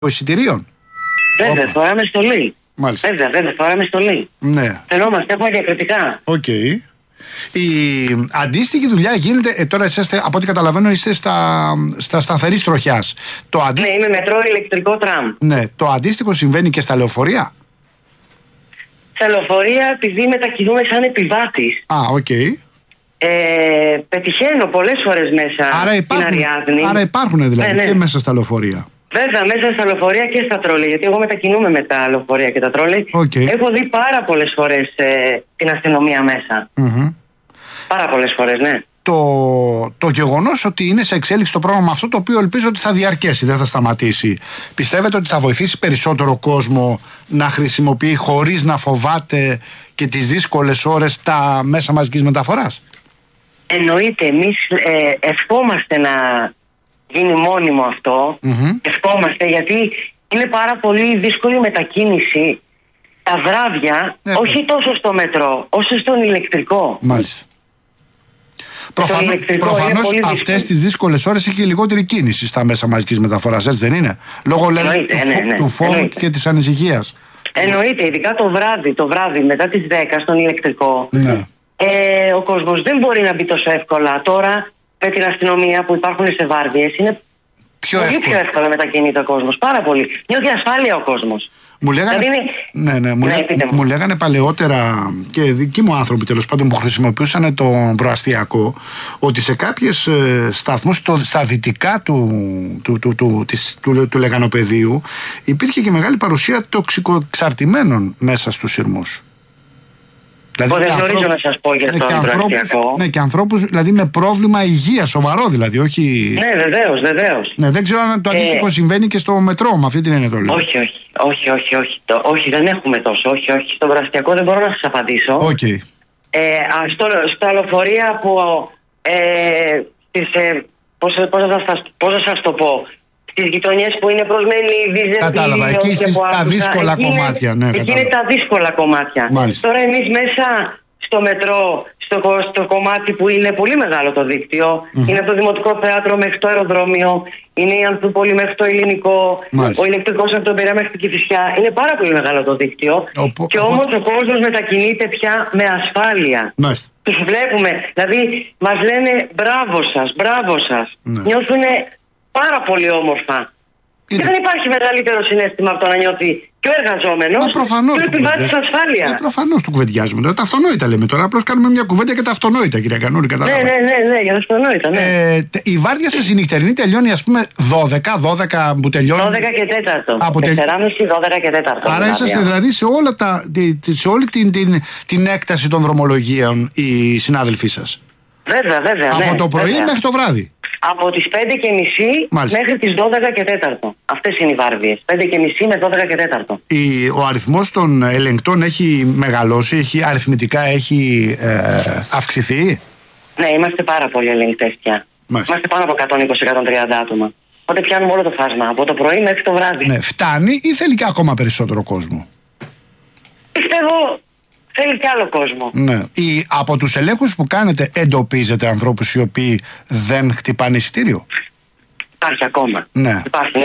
εισιτηρίων. Βέβαια, φοράμε στολή. Μάλιστα. Βέβαια, φοράμε στολή. Ναι. Φαινόμαστε, έχουμε διακριτικά. Οκ. Η αντίστοιχη δουλειά γίνεται. Τώρα είστε, από ό,τι καταλαβαίνω, είστε στα σταθερής τροχιάς. Ναι, είμαι μετρό ηλεκτρικό τραμ. Ναι. Το αντίστοιχο συμβαίνει και στα λεωφορεία. Στα λεωφορεία, επειδή μετακινούμε σαν επιβάτης. Οκ. Πετυχαίνω πολλές φορές μέσα στην Αριάδνη. Άρα υπάρχουν δηλαδή ναι. Και μέσα στα λεωφορεία. Βέβαια, μέσα στα λεωφορεία και στα τρόλε. Γιατί εγώ μετακινούμαι με τα λεωφορεία και τα τρόλε. Έχω δει πάρα πολλές φορές την αστυνομία μέσα. Πάρα πολλές φορές, ναι. Το γεγονός ότι είναι σε εξέλιξη το πρόγραμμα αυτό, το οποίο ελπίζω ότι θα διαρκέσει, δεν θα σταματήσει, πιστεύετε ότι θα βοηθήσει περισσότερο κόσμο να χρησιμοποιεί χωρίς να φοβάται και τις δύσκολες ώρες τα μέσα μαζικής μεταφοράς? Εννοείται. Εμείς ευχόμαστε να γίνει μόνιμο αυτό. Ευχόμαστε, γιατί είναι πάρα πολύ δύσκολη μετακίνηση τα βράδια, όχι τόσο στο μετρό όσο στον ηλεκτρικό. Μάλιστα. Προφανώς αυτές τις δύσκολες ώρες έχει λιγότερη κίνηση στα μέσα μαζικής μεταφοράς, έτσι δεν είναι? Λόγω του φόβου και της ανησυχίας. Εννοείται, ειδικά το βράδυ μετά τις 10 στον ηλεκτρικό. Ναι. Ο κόσμος δεν μπορεί να μπει τόσο εύκολα. Τώρα με την αστυνομία που υπάρχουν σε βάρδιες είναι πολύ πιο εύκολα μετακινείται ο κόσμος. Πάρα πολύ. Νιώθει ασφάλεια ο κόσμος. Μου λέγανε παλαιότερα και δικοί μου άνθρωποι, τέλος πάντων, που χρησιμοποιούσαν το προαστιακό, ότι σε κάποιες σταθμούς στα δυτικά του λεγανοπεδίου υπήρχε και μεγάλη παρουσία τοξικοεξαρτημένων μέσα στους σειρμούς. Δηλαδή, δεν γνωρίζω να σας πω για το προαστιακό. Ναι, και ανθρώπους δηλαδή με πρόβλημα υγείας, σοβαρό δηλαδή, όχι... Ναι, βεβαίως. Ναι, δεν ξέρω αν το αντίστοιχο συμβαίνει και στο μετρό, με αυτή την έννοια το λέω. Όχι, δεν έχουμε τόσο. Όχι. Στο προαστιακό δεν μπορώ να σας απαντήσω. Στα λεωφορεία που... πώς θα σας το πω... Στις γειτονιές που είναι προσμένοι Βίζερ. Κατάλαβα, εκεί τα δύσκολα κομμάτια. Εκεί είναι τα δύσκολα κομμάτια. Μάλιστα. Τώρα εμείς μέσα στο μετρό, στο κομμάτι που είναι πολύ μεγάλο το δίκτυο, είναι από το Δημοτικό Θέατρο μέχρι το αεροδρόμιο, είναι η Ανθούπολη μέχρι το Ελληνικό, ο ηλεκτρικός από τον Πειραιά μέχρι την Κηφισιά. Είναι πάρα πολύ μεγάλο το δίκτυο. Και όμως ο κόσμος μετακινείται πια με ασφάλεια. Τους βλέπουμε, δηλαδή μας λένε μπράβο σας. Νιώθουν πάρα πολύ όμορφα. Και δεν υπάρχει μεγαλύτερο συναίσθημα από το να νιώθει και ο εργαζόμενος και ο επιβάτης ασφάλεια. Προφανώς το κουβεντιάζουμε τώρα. Τα αυτονόητα λέμε τώρα. Απλώς κάνουμε μια κουβέντα για τα αυτονόητα, κυρία Γκανούρη. Ναι, για τα αυτονόητα. Ναι. Η βάρδια σας η νυχτερινή τελειώνει, ας πούμε, 12 που τελειώνει. 12 και 4. Από 4.30, 12 και 4. Άρα είσαστε δηλαδή σε όλη την έκταση των δρομολογίων οι συνάδελφοί σας. Βέβαια. Από το πρωί μέχρι το βράδυ. Από τις 5:30 μέχρι τις 12 και 4. Αυτές είναι οι βάρδιες. 5:30 με 12 και 4. Ο αριθμός των ελεγκτών έχει μεγαλώσει, αριθμητικά έχει αυξηθεί. Ναι, είμαστε πάρα πολλοί ελεγκτές πια. Είμαστε πάνω από 120-130 άτομα. Οπότε πιάνουμε όλο το φάσμα. Από το πρωί μέχρι το βράδυ. Ναι, φτάνει ή θέλει και ακόμα περισσότερο κόσμο? Πιστεύω θέλει και άλλο κόσμο. Ναι. Από τους ελέγχους που κάνετε εντοπίζετε ανθρώπους οι οποίοι δεν χτυπάνε εισιτήριο? Υπάρχει ακόμα. Ναι.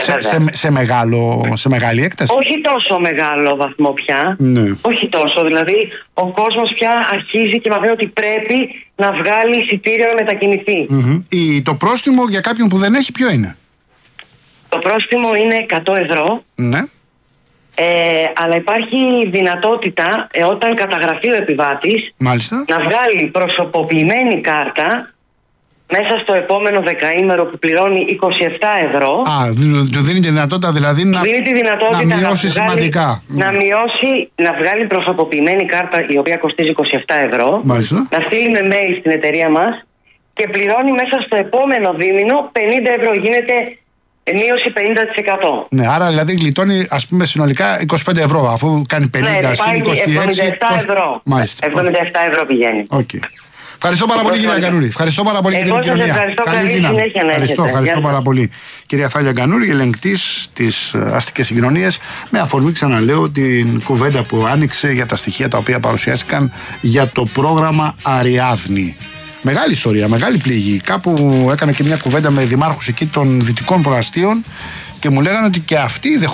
Σε μεγάλη έκταση? Όχι τόσο μεγάλο βαθμό πια. Ναι. Όχι τόσο. Δηλαδή ο κόσμος πια αρχίζει και μαθαίνει ότι πρέπει να βγάλει εισιτήριο να μετακινηθεί. Το πρόστιμο για κάποιον που δεν έχει ποιο είναι? Το πρόστιμο είναι 100 ευρώ. Ναι. Αλλά υπάρχει δυνατότητα όταν καταγραφεί ο επιβάτης να βγάλει προσωποποιημένη κάρτα μέσα στο επόμενο δεκαήμερο που πληρώνει 27 ευρώ. Του δίνει τη δυνατότητα δηλαδή να μειώσει σημαντικά. Να βγάλει προσωποποιημένη κάρτα η οποία κοστίζει 27 ευρώ. Μάλιστα. Να στείλει με mail στην εταιρεία μας και πληρώνει μέσα στο επόμενο δίμηνο 50 ευρώ. Γίνεται μείωση 50%. Ναι, άρα δηλαδή γλιτώνει, ας πούμε, συνολικά 25 ευρώ, αφού κάνει 50, πάει 26, 77 ευρώ. Μάλιστα. 77 ευρώ πηγαίνει. Ευχαριστώ πάρα πολύ, κυρία Γκανούρη. Ευχαριστώ πάρα πολύ για την επικοινωνία. Καλή δύναμη. Ευχαριστώ πάρα πολύ. Κυρία Θάλια Γκανούρη, ελεγκτής της αστικές συγκοινωνίες, με αφορμή, ξαναλέω, την κουβέντα που άνοιξε για τα στοιχεία τα οποία παρουσιάστηκαν για το πρόγραμμα Αριάδνη. Μεγάλη ιστορία, μεγάλη πληγή. Κάπου έκανα και μια κουβέντα με δημάρχους εκεί των δυτικών προαστίων και μου λέγανε ότι και αυτοί